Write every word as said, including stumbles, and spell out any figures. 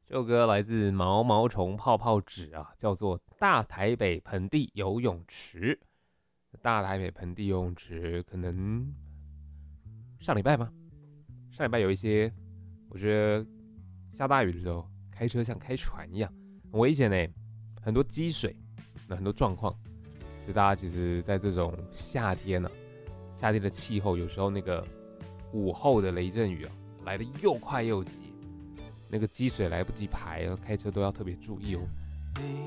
这首歌来自毛毛虫泡泡纸啊，叫做《大台北盆地游泳池》。大台北盆地游泳池可能上礼拜吗？上礼拜有一些，我觉得下大雨的时候开车像开船一样，很危险呢，很多积水，很多状况。所以大家其实在这种夏天呢、啊，夏天的气候有时候那个午后的雷阵雨啊，来得又快又急。那个积水来不及排，开车都要特别注意哦。